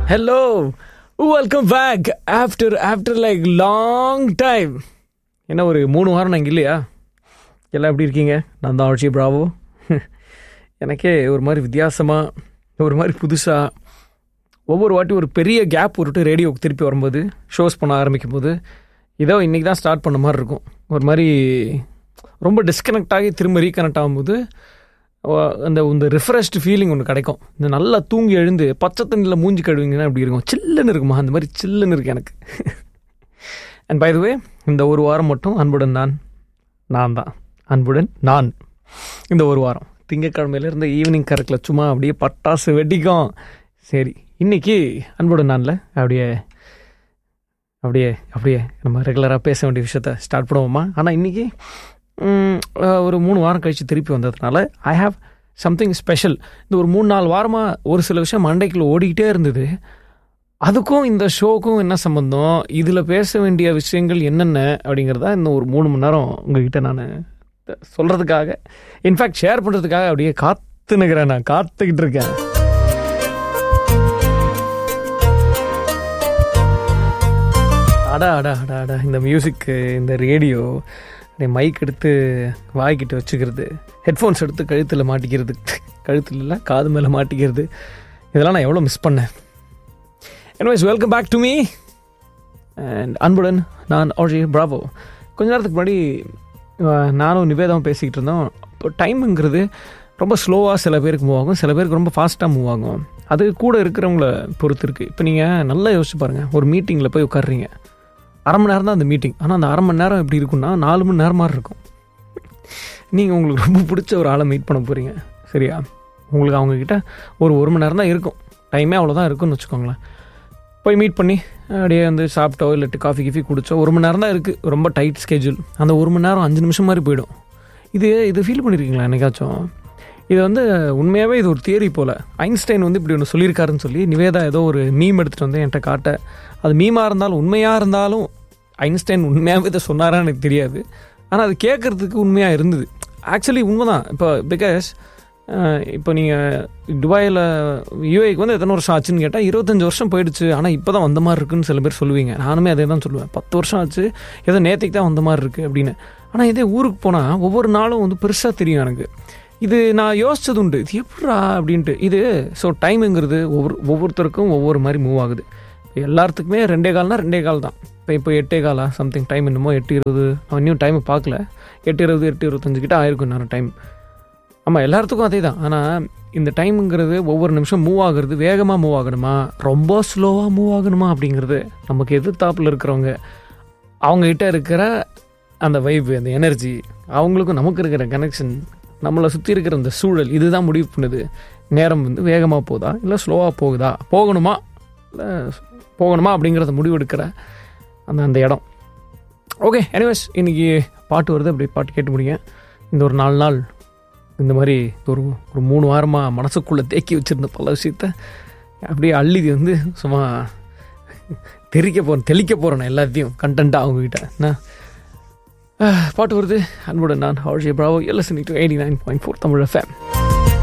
Hello, welcome back after like long time. என்ன ஒரு 3 வாரம் நான் இங்கே இல்லையா? எல்லாம் எப்படி இருக்கீங்க? நான் தான் ஆர்ஜி பிராவோ. எனக்கே ஒரு மாதிரி வித்தியாசமாக, ஒரு மாதிரி புதுசாக, ஒவ்வொரு வாட்டி ஒரு பெரிய கேப் விட்டுட்டு ரேடியோவுக்கு திருப்பி வரும்போது, ஷோஸ் பண்ண ஆரம்பிக்கும் போது, இதோ இன்றைக்கி தான் ஸ்டார்ட் பண்ண மாதிரி இருக்கும். ஒரு மாதிரி ரொம்ப டிஸ்கனெக்ட் ஆகி திரும்ப ரீகனெக்ட் ஆகும்போது அந்த ரிஃப்ரெஷ்டு ஃபீலிங் ஒன்று கிடைக்கும். இந்த நல்லா தூங்கி எழுந்து பச்சை தண்ணியில் மூஞ்சி கழுவிங்கன்னா அப்படி இருக்கும், சில்லுன்னு இருக்குமா, அந்த மாதிரி சில்லுன்னு இருக்கு எனக்கு. அண்ட் பை த வே, இந்த ஒரு வாரம் மட்டும் அன்புடன் நான் தான் அன்புடன் நான். இந்த ஒரு வாரம் திங்கக்கிழமையிலேருந்து ஈவினிங் கரெக்டில் சும்மா அப்படியே பட்டாசு வெடிக்கும். சரி, இன்றைக்கி அன்புடன் நானில் அப்படியே அப்படியே அப்படியே நம்ம ரெகுலராக பேச வேண்டிய விஷயத்த ஸ்டார்ட் பண்ணுவோமா? ஆனால் இன்றைக்கி ஒரு 3 வாரம் கழித்து திருப்பி வந்ததுனால ஐ ஹாவ் சம்திங் ஸ்பெஷல். இந்த ஒரு 3-4 வாரமாக ஒரு சில விஷயம் மண்டைக்குள்ள ஓடிக்கிட்டே இருந்தது. அதுக்கும் இந்த ஷோக்கும் என்ன சம்பந்தம், இதில் பேச வேண்டிய விஷயங்கள் என்னென்ன அப்படிங்கிறதா இன்னும் ஒரு 3 மணி நேரம் உங்ககிட்ட நான் சொல்கிறதுக்காக, இன்ஃபேக்ட் ஷேர் பண்ணுறதுக்காக அப்படியே காத்துனுக்கிறேன். நான் காத்துக்கிட்டு இருக்கேன். அடா இந்த மியூசிக்கு, இந்த ரேடியோ, மைக் எடுத்து வாய்க்கிட்ட வச்சுக்கிறது, ஹெட்ஃபோன்ஸ் எடுத்து கழுத்தில் மாட்டிக்கிறது, கழுத்தில் இல்லை காது மேலே மாட்டிக்கிறது, இதெல்லாம் நான் எவ்வளோ மிஸ் பண்ணேன். Anyways, welcome back to me and அன்புடன் நான் ஆர்ஜி பிராவோ. கொஞ்ச நேரத்துக்கு முன்னாடி நானும் நிவேதாவும் பேசிக்கிட்டு இருந்தோம். இப்போ டைமுங்கிறது ரொம்ப ஸ்லோவாக சில பேருக்கு மூவ் ஆகும், சில பேருக்கு ரொம்ப ஃபாஸ்ட்டாக மூவ் ஆகும். அது கூட இருக்கிறவங்கள பொறுத்து இருக்குது. இப்போ நீங்கள் நல்லா யோசிச்சு பாருங்கள், ஒரு மீட்டிங்கில் போய் உட்காடுறீங்க, 1/2 மணி நேரம் தான் அந்த மீட்டிங். ஆனால் அந்த 1/2 மணி நேரம் எப்படி இருக்குன்னா 4 மணி நேரம் மாதிரி இருக்கும். நீங்கள் உங்களுக்கு ரொம்ப பிடிச்ச ஒரு ஆளை மீட் பண்ண போகிறீங்க, சரியா? உங்களுக்கு அவங்கக்கிட்ட ஒரு 1 மணி நேரம் தான் இருக்கும், டைமே அவ்வளோதான் இருக்குன்னு வச்சுக்கோங்களேன். போய் மீட் பண்ணி அப்படியே வந்து சாப்பிட்டோ இல்லாட்டி காஃபி குடிச்சோ 1 மணி நேரம் தான் இருக்குது, ரொம்ப டைட் ஸ்கெட்யூல். அந்த 1 மணி நேரம் 5 நிமிஷம் மாதிரி போயிடும். இது ஃபீல் பண்ணியிருக்கீங்களா என்னைக்காச்சும்? இது வந்து உண்மையாகவே இது ஒரு தியரி போல். ஐன்ஸ்டைன் வந்து இப்படி ஒன்று சொல்லியிருக்காருன்னு சொல்லி நிவேதா ஏதோ ஒரு மீம் எடுத்துகிட்டு வந்து என்கிட்ட காட்ட. அது மீமாக இருந்தாலும் உண்மையாக இருந்தாலும் ஐன்ஸ்டைன் உண்மையாகவே இதை சொன்னாரான்னு எனக்கு தெரியாது. ஆனால் அது கேட்குறதுக்கு உண்மையாக இருந்தது. ஆக்சுவலி உண்மை தான். பிகாஸ் இப்போ நீங்கள் துபாயில் யூஏக்கு வந்து எத்தனை வருஷம் ஆச்சுன்னு கேட்டால் 25 வருஷம் போயிடுச்சு, ஆனால் இப்போ தான் வந்த மாதிரி இருக்குன்னு சில பேர் சொல்லுவீங்க. நானுமே அதே தான் சொல்லுவேன், 10 வருஷம் ஆச்சு, ஏதோ நேற்றுக்கு தான் வந்த மாதிரி இருக்குது அப்படின்னு. ஆனால் இதே ஊருக்கு போனால் ஒவ்வொரு நாளும் வந்து பெருசாக தெரியும் எனக்கு. இது நான் யோசிச்சது உண்டு, இது எப்படா அப்படின்ட்டு. இது ஸோ டைமுங்கிறது ஒவ்வொருத்தருக்கும் ஒவ்வொரு மாதிரி மூவ் ஆகுது. எல்லாத்துக்குமே 2 கால்னா 2 கால் தான். இப்போ 8 காலா சம்திங் டைம், என்னமோ 8:20. நான் இன்னும் டைமை பார்க்கல, 8:20 8:25 கிட்ட ஆயிருக்கும் நேரம் டைம். ஆமாம், எல்லாத்துக்கும் அதே தான். ஆனால் இந்த டைமுங்கிறது ஒவ்வொரு நிமிஷம் மூவ் ஆகுறது வேகமாக மூவ் ஆகணுமா, ரொம்ப ஸ்லோவாக மூவ் ஆகணுமா அப்படிங்கிறது நமக்கு எதிர்த்தாப்பில் இருக்கிறவங்க, அவங்ககிட்ட இருக்கிற அந்த வைப், அந்த எனர்ஜி, அவங்களுக்கும் நமக்கு இருக்கிற கனெக்ஷன், நம்மளை சுற்றி இருக்கிற அந்த சூழல், இதுதான் முடிவு பண்ணுது நேரம் வந்து வேகமாக போகுதா இல்லை ஸ்லோவாக போகணுமா அப்படிங்கிறத முடிவெடுக்கிற அந்த இடம். ஓகே, எனிவேஸ், இன்றைக்கி பாட்டு வருது, அப்படி பாட்டு கேட்டு முடியுங்க. இந்த ஒரு 4 நாள் இந்த மாதிரி ஒரு 3 வாரமாக மனசுக்குள்ளே தேக்கி வச்சுருந்த பல விஷயத்த அப்படியே அள்ளி வந்து சும்மா தெளிக்க போகிறேன் எல்லாத்தையும் கண்டென்ட்டாக அவங்ககிட்ட. என்ன பாட்டு வருது, அன்புடன் நான் RJ Bravo. You're listening to 89.4 Tamil FM.